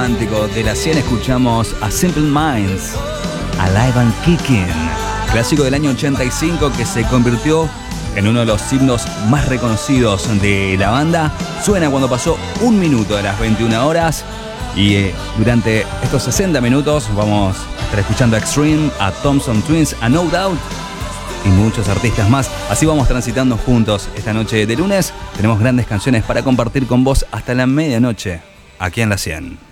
romántico de la 100 escuchamos a Simple Minds, Alive and Kicking, clásico del año 85 que se convirtió en uno de los himnos más reconocidos de la banda. Suena cuando pasó 1 minuto de las 21 horas y durante estos 60 minutos vamos a estar escuchando a Extreme, a Thompson Twins, a No Doubt y muchos artistas más. Así vamos transitando juntos esta noche de lunes. Tenemos grandes canciones para compartir con vos hasta la medianoche, aquí en la 100.